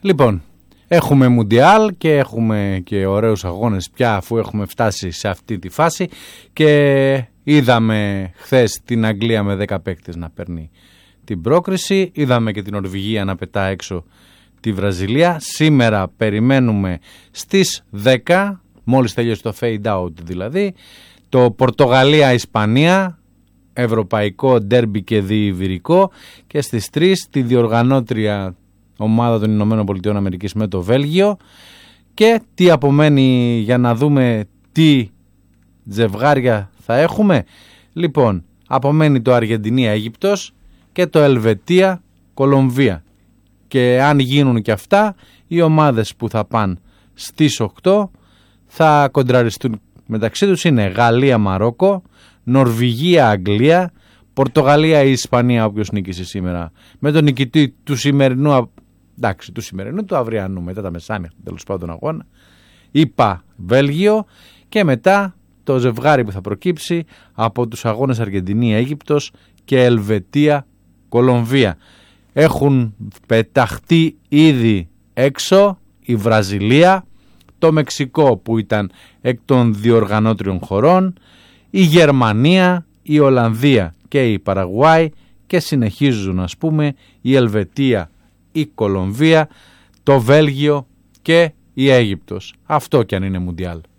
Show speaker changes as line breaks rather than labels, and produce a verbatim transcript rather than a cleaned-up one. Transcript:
Λοιπόν, έχουμε Μουντιάλ και έχουμε και ωραίους αγώνες πια, αφού έχουμε φτάσει σε αυτή τη φάση, και είδαμε χθες την Αγγλία με δέκα παίκτες να παίρνει την πρόκριση, είδαμε και την Νορβηγία να πετά έξω τη Βραζιλία. Σήμερα περιμένουμε στις δέκα, μόλις τελειώσει το fade out δηλαδή, το Πορτογαλία-Ισπανία, ευρωπαϊκό ντέρμπι και διιβηρικό, και στις τρεις τη διοργανώτρια ομάδα των Ηνωμένων Πολιτειών Αμερικής με το Βέλγιο. Και τι απομένει για να δούμε τι ζευγάρια θα έχουμε? Λοιπόν, απομένει το Αργεντινία-Αίγυπτος και το Ελβετία-Κολομβία, και αν γίνουν και αυτά, οι ομάδες που θα πάνε στις οκτώ θα κοντραριστούν μεταξύ τους. Είναι Γαλλία-Μαρόκο, Νορβηγία-Αγγλία, Πορτογαλία-Ισπανία, όποιος νίκησε σήμερα, με τον νικητή του σημερινού, εντάξει, του σημερινού, του αυριανού, μετά τα μεσάνυχτα τέλος πάντων αγώνα, είπα Βέλγιο, και μετά το ζευγάρι που θα προκύψει από τους αγώνες Αργεντινία-Αίγυπτος και Ελβετία-Κολομβία. Έχουν πεταχτεί ήδη έξω η Βραζιλία, το Μεξικό που ήταν εκ των διοργανώτριων χωρών, η Γερμανία, η Ολλανδία και η Παραγουάη, και συνεχίζουν, ας πούμε, η Ελβετία, η Κολομβία, το Βέλγιο και η Αίγυπτος. Αυτό κι αν είναι Μουντιάλ.